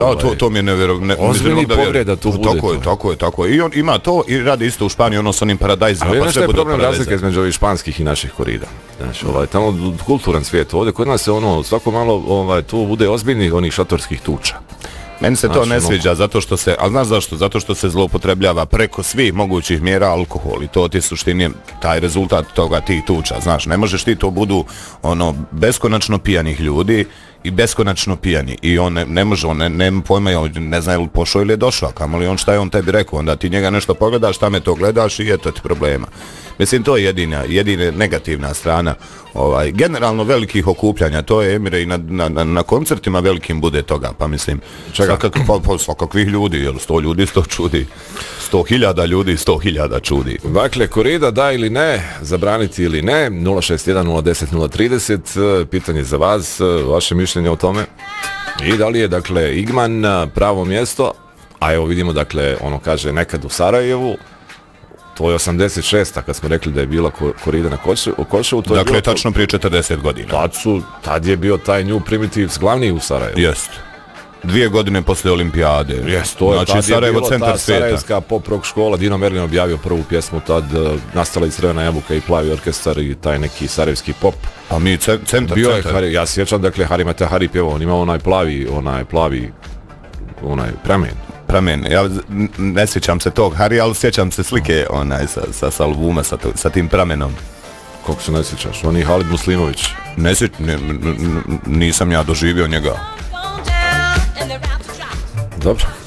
To mi je nevjerovno. Ozbiljni povreda tu bude. Tako je. I on ima to i radi isto u Španiji, ono s onim paradajzima. Ali nešto je problem razlike između ovih španskih i naših korida. Znači, tamo kulturan svijet, ovdje kod nas se svako malo tu bude ozbiljnih onih šatorskih tuča. Meni se to ne sviđa, zato što se, ali znaš zašto? Zato što se zloupotrebljava preko svih mogućih mjera alkohol i to ti suštini taj rezultat toga tih tuča, znaš, ne možeš ti to budu beskonačno pijanih ljudi i beskonačno pijani i on ne može, on nema pojma, ne zna je li pošao ili je došao, kamoli on šta je on tebi rekao, onda ti njega nešto pogledaš, šta me to gledaš i eto ti problema. Mislim, to je jedina negativna strana generalno velikih okupljanja, to je Emire i na koncertima velikim bude toga, pa mislim, svakakvih ljudi, jel 100 ljudi 100 čudi, 100.000 ljudi 100.000 čudi. Dakle, korida da ili ne, zabraniti ili ne, 061 010 030, pitanje za vas, vaše mišljenje o tome. I da li je, dakle, Igman pravo mjesto, a evo vidimo, dakle, ono kaže nekad u Sarajevu, to je 86. kad smo rekli da je bila korida na Koševu. Dakle, tačno prije 40 godina. Tad je bio taj New Primitives glavni u Sarajevu. Jest. 2 godine posle olimpijade. Jest, to je, znači, Sarajevo centar svijeta. Sarajevska pop rock škola, Dino Merlin objavio prvu pjesmu, tad nastala i Crvena jabuka i Plavi orkestar i taj neki sarajevski pop. A mi centar. Bio je, ja sjećam, dakle, Hari Matahari pjevao, on imao onaj plavi pramen. Ja ne sjećam se tog Hari, ali sjećam se slike sa albuma sa tim pramenom. Kako se ne sjećaš? On je Halid Muslimović. Nisam ja doživio njega. Dobro.